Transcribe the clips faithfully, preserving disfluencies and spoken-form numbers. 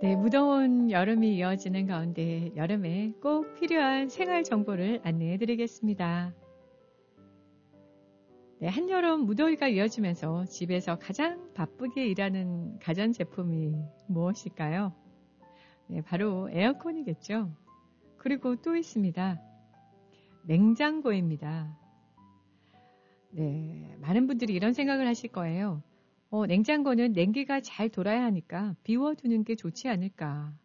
네, 무더운 여름이 이어지는 가운데 여름에 꼭 필요한 생활 정보를 안내해 드리겠습니다. 네, 한여름 무더위가 이어지면서 집에서 가장 바쁘게 일하는 가전제품이 무엇일까요? 네, 바로 에어컨이겠죠. 그리고 또 있습니다. 냉장고입니다. 네, 많은 분들이 이런 생각을 하실 거예요. 어, 냉장고는 냉기가 잘 돌아야 하니까 비워두는 게 좋지 않을까.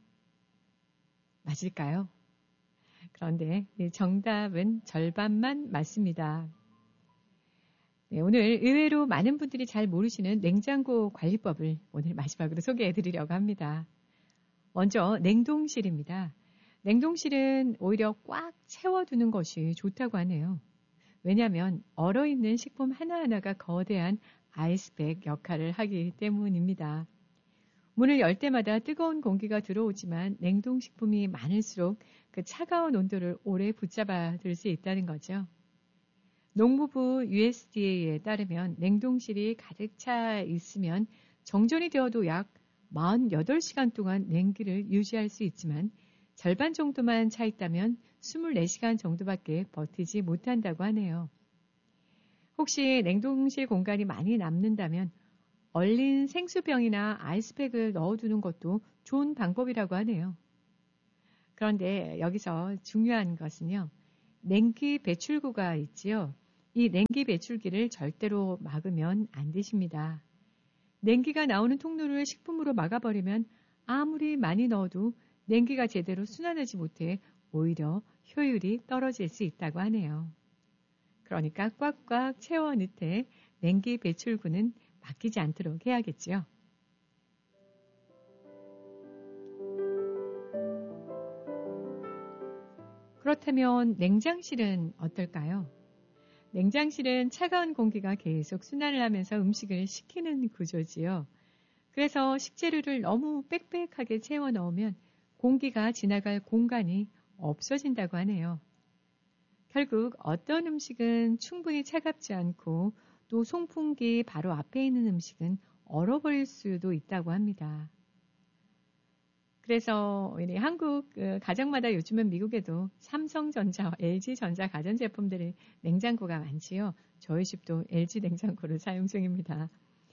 맞을까요? 그런데 정답은 절반만 맞습니다. 네, 오늘 의외로 많은 분들이 잘 모르시는 냉장고 관리법을 오늘 마지막으로 소개해 드리려고 합니다. 먼저 냉동실입니다. 냉동실은 오히려 꽉 채워두는 것이 좋다고 하네요. 왜냐하면 얼어있는 식품 하나하나가 거대한 아이스백 역할을 하기 때문입니다. 문을 열 때마다 뜨거운 공기가 들어오지만 냉동식품이 많을수록 그 차가운 온도를 오래 붙잡아 둘 수 있다는 거죠. 농무부 유에스디에이에 따르면 냉동실이 가득 차 있으면 정전이 되어도 약 사십팔 시간 동안 냉기를 유지할 수 있지만 절반 정도만 차 있다면 이십사 시간 정도밖에 버티지 못한다고 하네요. 혹시 냉동실 공간이 많이 남는다면 얼린 생수병이나 아이스팩을 넣어두는 것도 좋은 방법이라고 하네요. 그런데 여기서 중요한 것은요. 냉기 배출구가 있지요. 이 냉기 배출기를 절대로 막으면 안 되십니다. 냉기가 나오는 통로를 식품으로 막아버리면 아무리 많이 넣어도 냉기가 제대로 순환하지 못해 오히려 효율이 떨어질 수 있다고 하네요. 그러니까 꽉꽉 채워 넣되 냉기 배출구는 막히지 않도록 해야겠지요. 그렇다면 냉장실은 어떨까요? 냉장실은 차가운 공기가 계속 순환을 하면서 음식을 식히는 구조지요. 그래서 식재료를 너무 빽빽하게 채워 넣으면 공기가 지나갈 공간이 없어진다고 하네요. 결국 어떤 음식은 충분히 차갑지 않고 또 송풍기 바로 앞에 있는 음식은 얼어버릴 수도 있다고 합니다. 그래서 한국 가정마다 요즘은 미국에도 삼성전자, 엘지전자 가전제품들이 냉장고가 많지요. 저희 집도 엘지 냉장고를 사용 중입니다.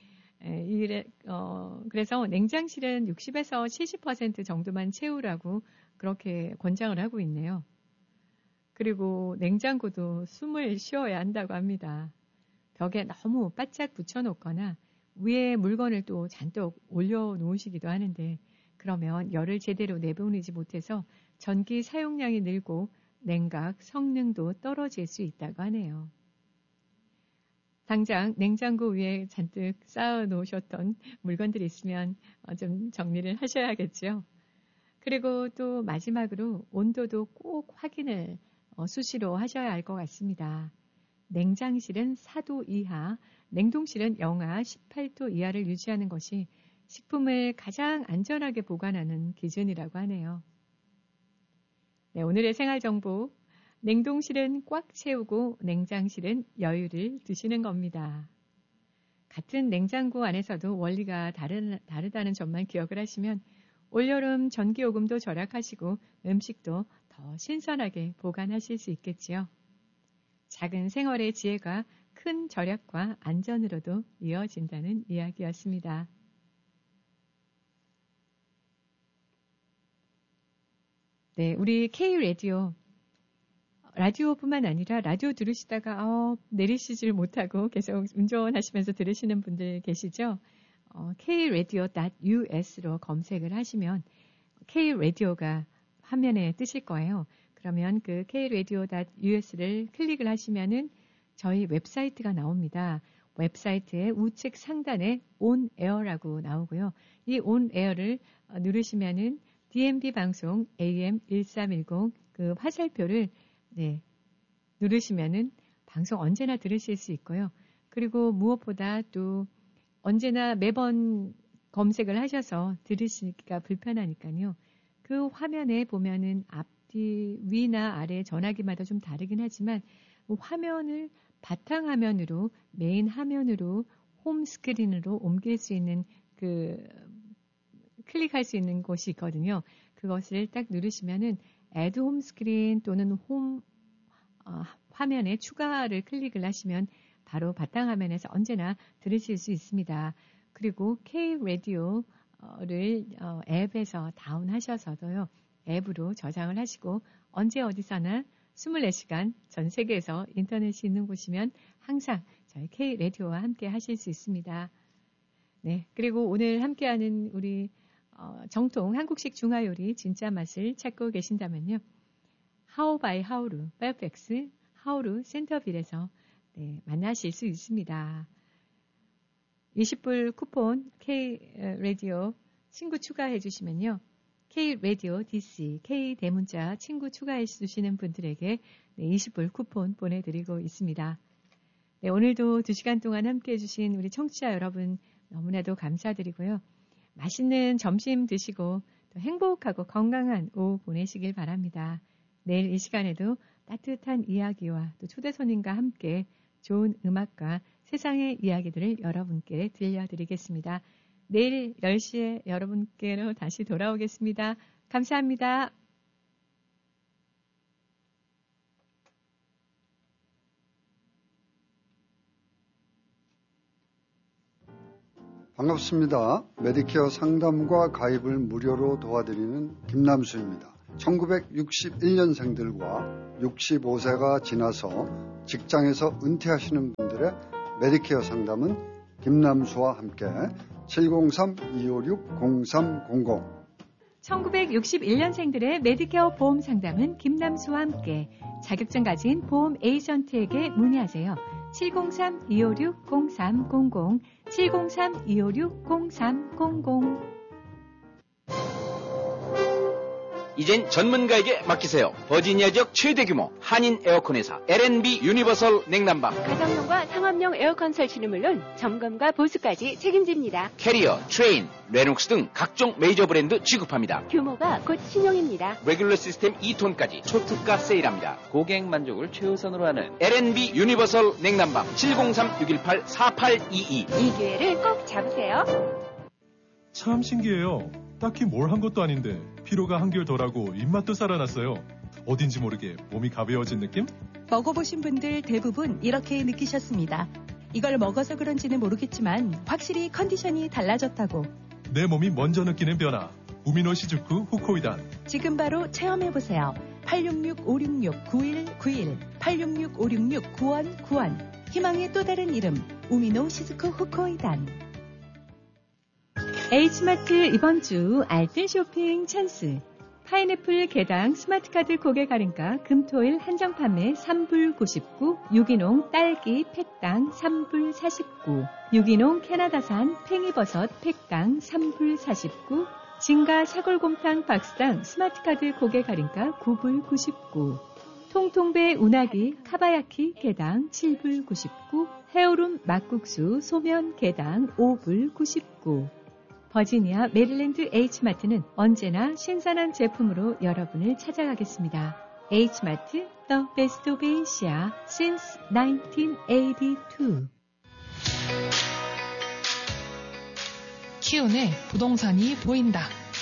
그래서 냉장실은 육십에서 칠십 퍼센트 정도만 채우라고 그렇게 권장을 하고 있네요. 그리고 냉장고도 숨을 쉬어야 한다고 합니다. 벽에 너무 바짝 붙여놓거나 위에 물건을 또 잔뜩 올려놓으시기도 하는데 그러면 열을 제대로 내보내지 못해서 전기 사용량이 늘고 냉각 성능도 떨어질 수 있다고 하네요. 당장 냉장고 위에 잔뜩 쌓아놓으셨던 물건들이 있으면 좀 정리를 하셔야겠죠. 그리고 또 마지막으로 온도도 꼭 확인을 수시로 하셔야 할 것 같습니다. 냉장실은 사 도 이하, 냉동실은 영하 십팔 도 이하를 유지하는 것이 식품을 가장 안전하게 보관하는 기준이라고 하네요. 네, 오늘의 생활정보, 냉동실은 꽉 채우고 냉장실은 여유를 두시는 겁니다. 같은 냉장고 안에서도 원리가 다른, 다르다는 점만 기억을 하시면 올여름 전기요금도 절약하시고 음식도 더 신선하게 보관하실 수 있겠지요. 작은 생활의 지혜가 큰 절약과 안전으로도 이어진다는 이야기였습니다. 네, 우리 K-라디오, 라디오뿐만 아니라 라디오 들으시다가 어, 내리시질 못하고 계속 운전하시면서 들으시는 분들 계시죠? 어, 케이라디오 닷 유에스로 검색을 하시면 K-라디오가 화면에 뜨실 거예요. 그러면 그 케이라디오 닷 유에스를 클릭을 하시면은 저희 웹사이트가 나옵니다. 웹사이트의 우측 상단에 On Air라고 나오고요. 이 On Air를 누르시면은 디엠비 방송 에이엠 일삼일공 그 화살표를 네, 누르시면은 방송 언제나 들으실 수 있고요. 그리고 무엇보다 또 언제나 매번 검색을 하셔서 들으시기가 불편하니까요. 그 화면에 보면은 앞뒤 위나 아래 전화기마다 좀 다르긴 하지만 화면을 바탕화면으로 메인 화면으로 홈 스크린으로 옮길 수 있는 그 클릭할 수 있는 곳이 있거든요. 그것을 딱 누르시면은 Add Home Screen 또는 홈 어, 화면에 추가를 클릭을 하시면 바로 바탕화면에서 언제나 들으실 수 있습니다. 그리고 K-라디오를 어, 앱에서 다운하셔서도요. 앱으로 저장을 하시고 언제 어디서나 이십사 시간 전 세계에서 인터넷이 있는 곳이면 항상 저희 K-라디오와 함께 하실 수 있습니다. 네, 그리고 오늘 함께하는 우리 어, 정통 한국식 중화요리 진짜 맛을 찾고 계신다면요. 하우 바이 하우루, 페어팩스 하우루 센터빌에서 네, 만나실 수 있습니다. 이십 불 쿠폰 K-라디오 친구 추가해 주시면요. K-라디오 디씨, K-대문자 친구 추가해 주시는 분들에게 네, 이십 불 쿠폰 보내드리고 있습니다. 네, 오늘도 두 시간 동안 함께해 주신 우리 청취자 여러분 너무나도 감사드리고요. 맛있는 점심 드시고 또 행복하고 건강한 오후 보내시길 바랍니다. 내일 이 시간에도 따뜻한 이야기와 또 초대 손님과 함께 좋은 음악과 세상의 이야기들을 여러분께 들려드리겠습니다. 내일 열 시에 여러분께로 다시 돌아오겠습니다. 감사합니다. 반갑습니다. 메디케어 상담과 가입을 무료로 도와드리는 김남수입니다. 천구백육십일 년생들과 육십오 세가 지나서 직장에서 은퇴하시는 분들의 메디케어 상담은 김남수와 함께 칠공삼 이오육 공삼공공 천구백육십일 년생들의 메디케어 보험 상담은 김남수와 함께 자격증 가진 보험 에이전트에게 문의하세요. 칠공삼 이오육 공삼공공 칠공삼 이오육 공삼공공 이젠 전문가에게 맡기세요. 버지니아 지역 최대 규모 한인 에어컨 회사 엘앤비 유니버설 냉난방. 가정용과 상업용 에어컨 설치는 물론 점검과 보수까지 책임집니다. 캐리어, 트레인, 레녹스 등 각종 메이저 브랜드 취급합니다. 규모가 곧 신용입니다. 레귤러 시스템 이 톤까지 초특가 세일합니다. 고객 만족을 최우선으로 하는 엘앤비 유니버설 냉난방 칠공삼 육일팔 사팔이이. 이 기회를 꼭 잡으세요. 참 신기해요. 딱히 뭘 한 것도 아닌데 피로가 한결 덜하고 입맛도 살아났어요. 어딘지 모르게 몸이 가벼워진 느낌? 먹어보신 분들 대부분 이렇게 느끼셨습니다. 이걸 먹어서 그런지는 모르겠지만 확실히 컨디션이 달라졌다고. 내 몸이 먼저 느끼는 변화. 우미노 시즈쿠 후코이단. 지금 바로 체험해보세요. 팔육육 오육육 구일구일 팔육육 오육육 구일구일 희망의 또 다른 이름 우미노 시즈쿠 후코이단. H마트 이번 주 알뜰 쇼핑 찬스. 파인애플 개당 스마트카드 고객 할인가 금토일 한정 판매 삼 불 구십구, 유기농 딸기 팩당 삼 불 사십구, 유기농 캐나다산 팽이버섯 팩당 삼 불 사십구, 진가 샤골곰탕 박스당 스마트카드 고객 할인가 구 불 구십구, 통통배 운하기 카바야키 개당 칠 불 구십구, 헤어룸 막국수 소면 개당 오 불 구십구. 버지니아 메릴랜드 H마트는 언제나 신선한 제품으로 여러분을 찾아가겠습니다. H마트, The Best of Asia since 나인틴 에이티투. 키운의 부동산이 보인다.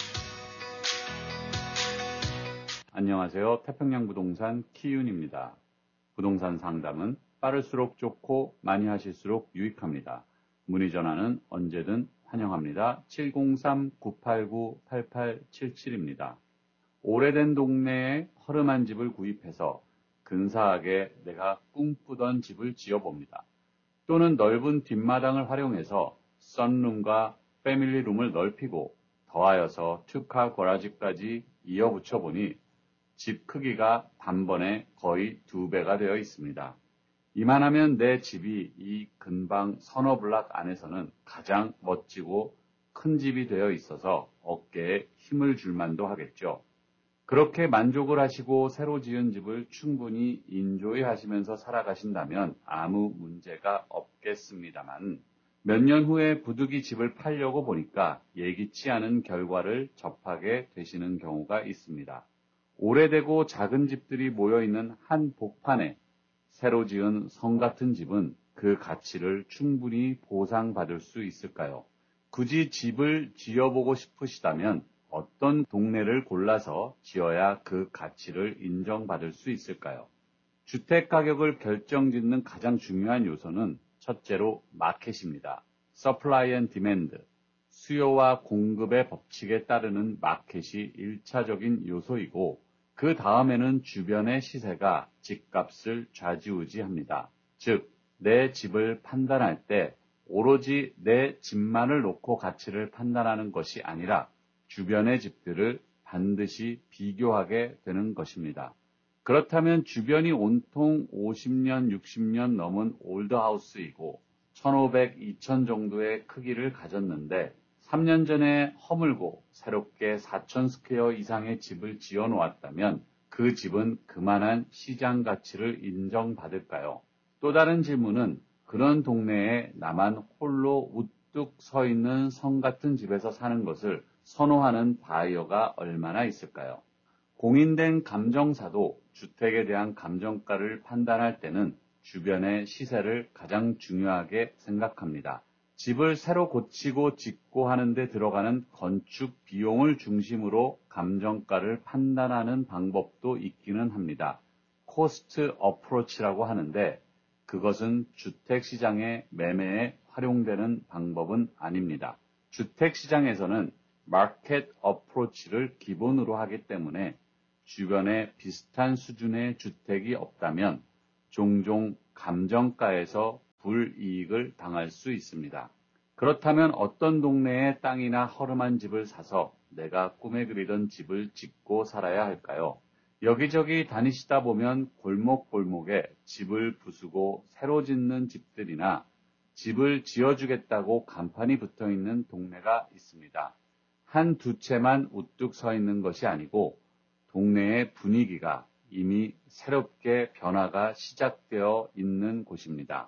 안녕하세요. 태평양 부동산 키윤입니다. 부동산 상담은 빠를수록 좋고 많이 하실수록 유익합니다. 문의 전화는 언제든 환영합니다. 칠공삼 구팔구 팔팔칠칠입니다. 오래된 동네에 허름한 집을 구입해서 근사하게 내가 꿈꾸던 집을 지어봅니다. 또는 넓은 뒷마당을 활용해서 썬룸과 패밀리룸을 넓히고 더하여서 투카 거라지까지 이어붙여 보니 집 크기가 단번에 거의 두 배가 되어 있습니다. 이만하면 내 집이 이 근방 서너 블락 안에서는 가장 멋지고 큰 집이 되어 있어서 어깨에 힘을 줄 만도 하겠죠. 그렇게 만족을 하시고 새로 지은 집을 충분히 인조이 하시면서 살아가신다면 아무 문제가 없겠습니다만 몇 년 후에 부득이 집을 팔려고 보니까 예기치 않은 결과를 접하게 되시는 경우가 있습니다. 오래되고 작은 집들이 모여있는 한 복판에 새로 지은 성 같은 집은 그 가치를 충분히 보상받을 수 있을까요? 굳이 집을 지어보고 싶으시다면 어떤 동네를 골라서 지어야 그 가치를 인정받을 수 있을까요? 주택 가격을 결정짓는 가장 중요한 요소는 첫째로 마켓입니다. Supply and Demand, 수요와 공급의 법칙에 따르는 마켓이 일차적인 요소이고 그 다음에는 주변의 시세가 집값을 좌지우지합니다. 즉, 내 집을 판단할 때 오로지 내 집만을 놓고 가치를 판단하는 것이 아니라 주변의 집들을 반드시 비교하게 되는 것입니다. 그렇다면 주변이 온통 오십 년, 육십 년 넘은 올드하우스이고 천오백, 이천 정도의 크기를 가졌는데 삼 년 전에 허물고 새롭게 사천 스퀘어 이상의 집을 지어 놓았다면 그 집은 그만한 시장 가치를 인정받을까요? 또 다른 질문은 그런 동네에 나만 홀로 우뚝 서 있는 성 같은 집에서 사는 것을 선호하는 바이어가 얼마나 있을까요? 공인된 감정사도 주택에 대한 감정가를 판단할 때는 주변의 시세를 가장 중요하게 생각합니다. 집을 새로 고치고 짓고 하는데 들어가는 건축 비용을 중심으로 감정가를 판단하는 방법도 있기는 합니다. 코스트 어프로치라고 하는데 그것은 주택시장의 매매에 활용되는 방법은 아닙니다. 주택시장에서는 마켓 어프로치를 기본으로 하기 때문에 주변에 비슷한 수준의 주택이 없다면 종종 감정가에서 불이익을 당할 수 있습니다. 그렇다면 어떤 동네에 땅이나 허름한 집을 사서 내가 꿈에 그리던 집을 짓고 살아야 할까요? 여기저기 다니시다 보면 골목골목에 집을 부수고 새로 짓는 집들이나 집을 지어주겠다고 간판이 붙어 있는 동네가 있습니다. 한 두 채만 우뚝 서 있는 것이 아니고 동네의 분위기가 이미 새롭게 변화가 시작되어 있는 곳입니다.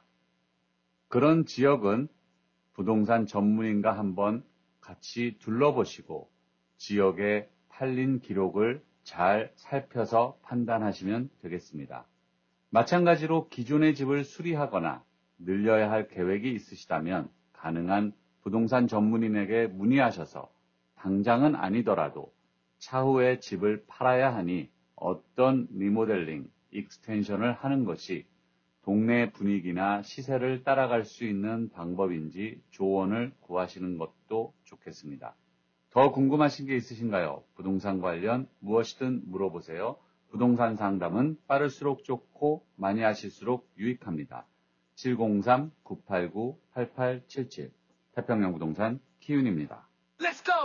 그런 지역은 부동산 전문인과 한번 같이 둘러보시고 지역의 팔린 기록을 잘 살펴서 판단하시면 되겠습니다. 마찬가지로 기존의 집을 수리하거나 늘려야 할 계획이 있으시다면 가능한 부동산 전문인에게 문의하셔서 당장은 아니더라도 차후에 집을 팔아야 하니 어떤 리모델링, 익스텐션을 하는 것이 동네 분위기나 시세를 따라갈 수 있는 방법인지 조언을 구하시는 것도 좋겠습니다. 더 궁금하신 게 있으신가요? 부동산 관련 무엇이든 물어보세요. 부동산 상담은 빠를수록 좋고 많이 하실수록 유익합니다. 칠공삼 구팔구 팔팔칠칠 태평양 부동산 키윤입니다.